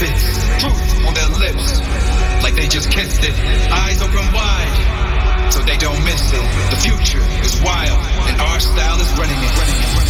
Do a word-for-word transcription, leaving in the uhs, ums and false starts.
spits truth on their lips, like they just kissed it. Eyes open wide, so they don't miss it. The future is wild, and our style is running it. Running it.